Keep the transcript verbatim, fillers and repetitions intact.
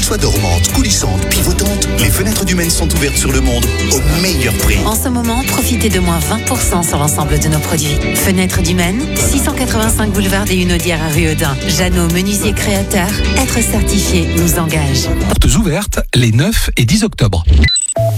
soient dormantes, coulissantes, pivotantes, les Fenêtres du Maine sont ouvertes sur le monde au meilleur prix. En ce moment, profitez de moins vingt pour cent sur l'ensemble de nos produits. Fenêtres du Maine, six cent quatre-vingt-cinq boulevard des Hunaudières à Rueudin. Jeannot, menuisier créateur, être certifié nous engage. Portes ouvertes les neuf et dix octobre.